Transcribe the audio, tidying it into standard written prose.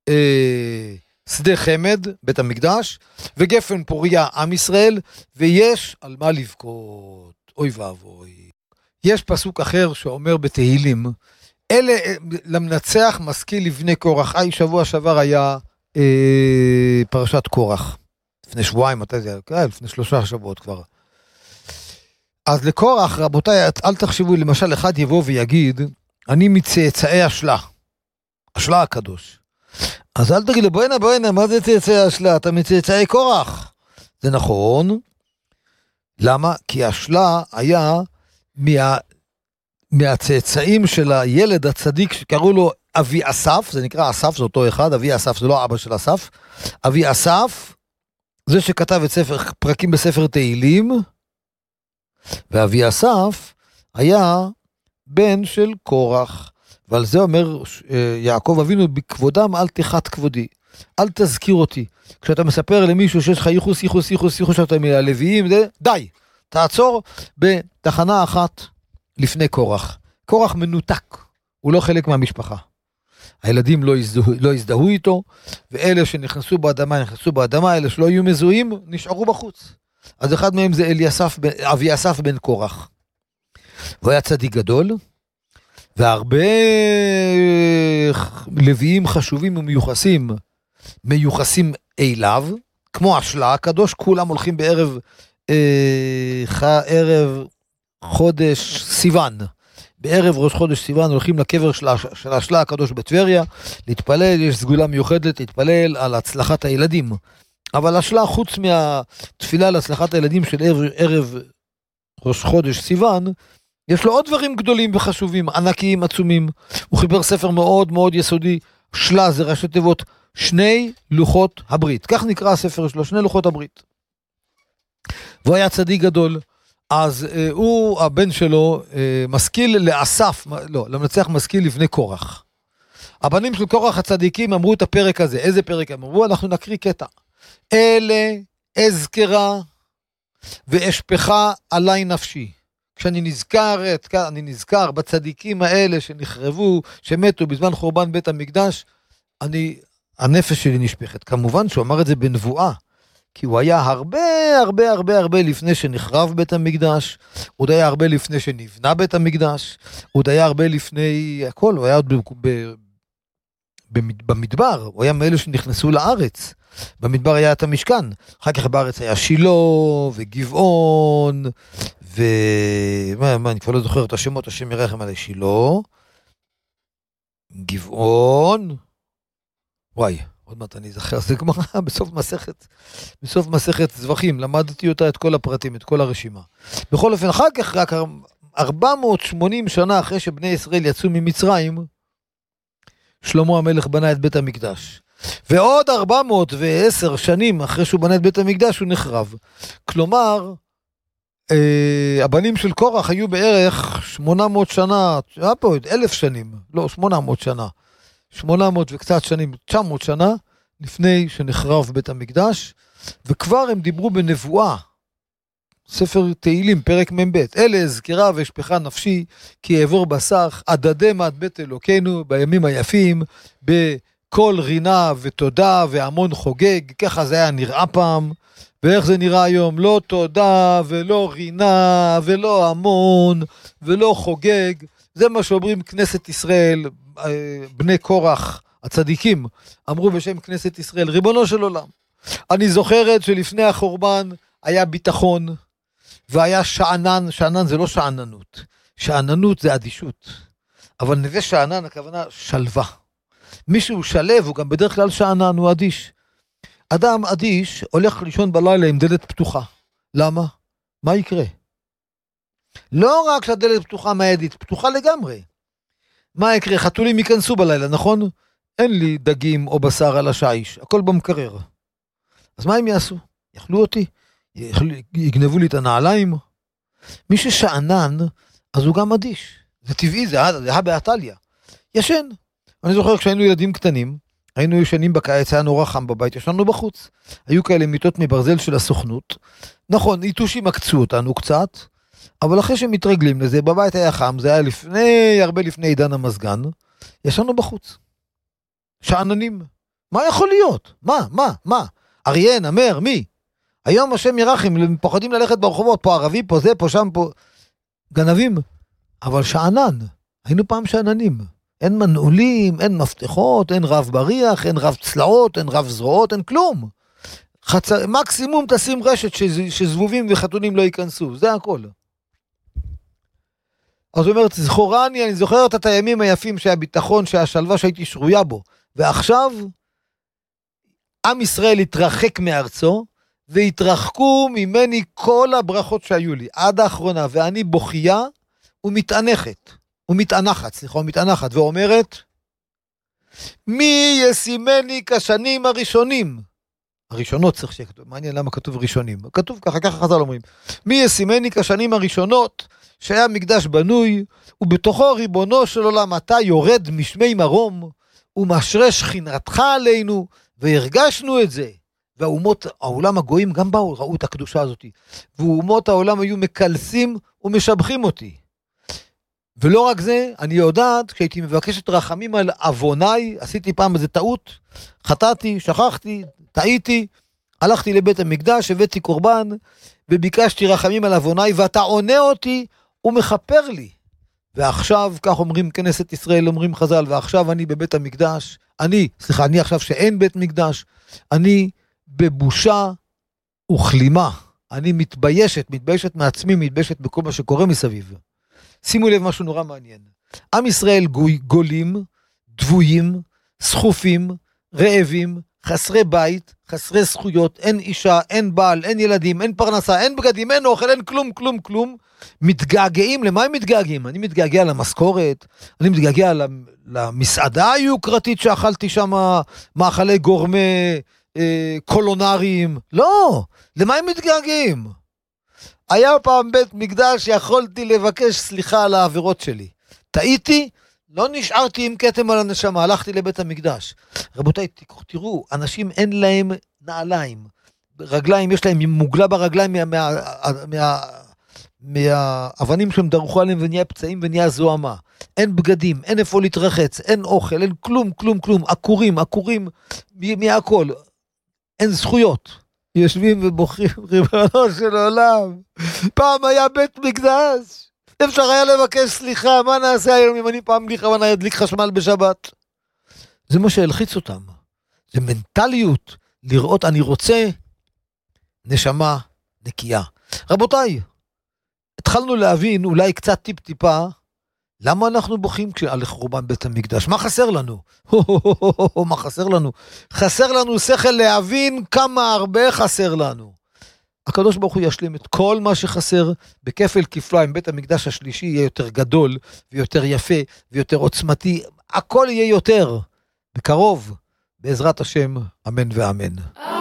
שדה חמד, בית המקדש, וגפן פוריה, עם ישראל, ויש על מה לבכות, אוי ואבוי. יש פסוק אחר שאומר בתהילים, אלה למנצח משכיל לבני קורח. שבוע שעבר היה פרשת קורח, לפני שבועיים, מתי זה היה? לפני 3 שבועות כבר. אז לקורח, רבותיי, אל תחשבו, למשל אחד יבוא ויגיד, אני מצאצאי אשלה, אשלה הקדוש. אז אל תגיד לו, בואנה, מה זה צאצאי אשלה? אתה מצאצאי קורח. זה נכון. למה? כי אשלה היה מהצאצאים של הילד הצדיק שקראו לו אבי אסף, זה נקרא אסף, זה אותו אחד, אבי אסף זה לא אבא של אסף. אבי אסף, זה שכתב את פרקים בספר תהילים, ואבי אסף היה בן של קורח. ועל זה אומר יעקב אבינו, בכבודם אל תחת כבודי, אל תזכיר אותי. כשאתה מספר למישהו שיש לך ייחוס שאתה מהלוויים, די, תעצור בתחנה אחת לפני קורח. קורח מנותק, הוא לא חלק מהמשפחה. הילדים לא הזדהו איתו, ואלה שנכנסו באדמה, אלה שלא היו מזוהים, נשארו בחוץ. אז אחד מהם זה אבי אסף בן קורח. הוא היה צדיק גדול, והרבה לוויים חשובים ומיוחסים אליו, כמו אשלה הקדוש, כולם הולכים בערב חודש סיוון. בערב ראש חודש סיוון הולכים לקבר של אשלה הקדוש בטבריה, להתפלל, יש סגולה מיוחדת להתפלל על הצלחת הילדים. אבל אשלה, חוץ מהתפילה על הצלחת הילדים של ערב ראש חודש סיוון, יש לו עוד דברים גדולים וחשובים, ענקיים, עצומים. הוא חיבר ספר מאוד מאוד יסודי, שלה זה ראשי תיבות, 2 לוחות הברית. כך נקרא הספר שלו, 2 לוחות הברית. והוא היה צדיק גדול, אז הוא, הבן שלו, משכיל למנצח משכיל לבני קורח. הבנים של קורח הצדיקים אמרו את הפרק הזה. איזה פרק הם אמרו? אנחנו נקריא קטע. אלה אזכרה ואשפכה עלי נפשי. כשאני נזכר בצדיקים האלה שנחרבו, שמתו בזמן חורבן בית המקדש, הנפש שלי נשפכת. כמובן שהוא אמר את זה בנבואה, כי הוא היה הרבה לפני שנחרב בית המקדש, הוא היה הרבה לפני שנבנה בית המקדש, הוא היה הרבה לפני הכל, הוא היה עוד במדבר, הוא היה מאלה שנכנסו לארץ, במדבר היה את המשכן, אחר כך בארץ היה שילה וגבעון, אני כבר לא זוכר את השמות, השם ירחם עלי, שילה, גבעון, וואי, עוד מעט אני זכר, זה גמרא בסוף מסכת זבחים, למדתי אותה את כל הפרטים, את כל הרשימה. בכל אופן, אחר כך רק 480 שנה אחרי שבני ישראל יצאו ממצרים, שלמה המלך בנה את בית המקדש. ועוד 410 שנים אחרי שהוא בנה את בית המקדש, הוא נחרב. כלומר, הבנים של קורח היו בערך 800 שנה, 1000 שנים, לא, 800 שנה. 800 וקצת שנים, 900 שנה, לפני שנחרב בית המקדש, וכבר הם דיברו בנבואה, ספר תהילים, פרק מ"ב, אלה אזכרה ואשפכה נפשי, כי אעבור בסך, אדדם עד בית אלוקינו, בימים היפים, בכל רינה ותודה והמון חוגג, ככה זה היה נראה פעם, ואיך זה נראה היום? לא תודה ולא רינה ולא המון ולא חוגג, זה מה שאומרים כנסת ישראל, בני קורח הצדיקים, אמרו בשם כנסת ישראל, ריבונו של עולם, אני זוכרת שלפני החורבן היה ביטחון, והיה שענן, שענן זה לא שעננות, שעננות זה אדישות, אבל נווה שענן הכוונה שלווה, מישהו שלב הוא גם בדרך כלל שענן, הוא אדיש. אדם אדיש הולך לישון בלילה עם דלת פתוחה, למה? מה יקרה? לא רק שהדלת פתוחה מהידית, פתוחה לגמרי. מה יקרה? חתולים ייכנסו בלילה, נכון? אין לי דגים או בשר על השיש, הכל במקרר. אז מה הם יעשו? יאכלו אותי? יגנבו לי את הנעליים? מי ששענן, אז הוא גם אדיש. זה טבעי, זה היה באטליה. ישן. אני זוכר כשהיינו ילדים קטנים, היינו ישנים בקיץ, היה נורא חם בבית, ישנו בחוץ. היו כאלה מיטות מברזל של הסוכנות. נכון, איתושים עקצו אותנו קצת, אבל אחרי שמתרגלים לזה, בבית היה חם, זה היה הרבה לפני עידן המזגן, ישנו בחוץ. שעננים. מה יכול להיות? מה? אריה, נמר, מי? היום השם ירחם, הם פוחדים ללכת ברחובות, פה ערבי, פה זה, פה שם, פה... גנבים. אבל שאנן, היינו פעם שאננים. אין מנעולים, אין מפתחות, אין רב בריח, אין רב צלעות, אין רב זרועות, אין כלום. מקסימום תשים רשת שזבובים וחתונים לא ייכנסו, זה הכל. אז הוא אומר, זכורני, אני זוכרת את הימים היפים שהביטחון, שהשלווה שהייתי שרויה בו, ועכשיו עם ישראל התרחק מארצו, והתרחקו ממני כל הברכות שהיו לי, עד האחרונה, ואני בוכייה ומתענחת, ואומרת, מי ישימני כשנים הראשונים? הראשונות צריך שיהיה כתוב, מעניין למה כתוב ראשונים, כתוב ככה חז"ל אומרים, מי ישימני כשנים הראשונות, שהיה מקדש בנוי, ובתוכו ריבונו של עולם, אתה יורד משמי מרום, ומשרה שכינתך עלינו, והרגשנו את זה. והאומות, העולם הגויים גם באו, ראו את הקדושה הזאת, ואומות העולם היו מקלסים ומשבחים אותי. ולא רק זה, אני יודעת, כשהייתי מבקשת רחמים על אבוניי, עשיתי פעם איזה טעות, חטאתי, שכחתי, טעיתי, הלכתי לבית המקדש, הבאתי קורבן, וביקשתי רחמים על אבוניי, ואתה עונה אותי ומכפר לי. ועכשיו, כך אומרים כנסת ישראל, אומרים חז"ל, ועכשיו אני בבית המקדש, אני עכשיו שאין בית מקדש, אני בבושה וכלימה, אני מתביישת מעצמי, מתביישת בכל מה שקורה מסביב. שימו לב משהו נורא מעניין. עם ישראל גולים, דבויים, סחופים, רעבים, חסרי בית, חסרי זכויות, אין אישה, אין בעל, אין ילדים, אין פרנסה, אין בגדים, אין אוכל, אין כלום. מתגעגעים, למה הם מתגעגעים? אני מתגעגע למשכורת, אני מתגעגע למסעדה היוקרתית שאכלתי שם, מאכלי גורמי קולונריים. לא, למה הם מתגעגעים? היה פעם בית מקדש שיכולתי לבקש סליחה על העבירות שלי. טעיתי, לא נשארתי עם כתם על הנשמה, הלכתי לבית המקדש. רבותיי, תראו, אנשים אין להם נעליים, רגליים, יש להם מוגלה ברגליים מהאבנים שהם דרכו עליהם ונהיה פצעים ונהיה זוהמה. אין בגדים, אין איפה להתרחץ, אין אוכל, אין כלום, עקורים, מהכל. אין זכויות. יושבים ובוכים, ריבונו של עולם. פעם היה בית מקדש. אפשר היה לבקש סליחה, מה נעשה היום אם אני פעם בכוונה ידליק חשמל בשבת? זה מה שהלחיץ אותם. זה מנטליות לראות, אני רוצה נשמה נקייה. רבותיי, התחלנו להבין אולי קצת טיפה, למה אנחנו בוכים על חורבן בית המקדש? מה חסר לנו? מה חסר לנו? חסר לנו שכל להבין כמה הרבה חסר לנו. הקדוש ברוך הוא ישלים את כל מה שחסר בכפל כפליים. בית המקדש השלישי יהיה יותר גדול ויותר יפה ויותר עוצמתי. הכל יהיה יותר בקרוב, בעזרת השם, אמן ואמן.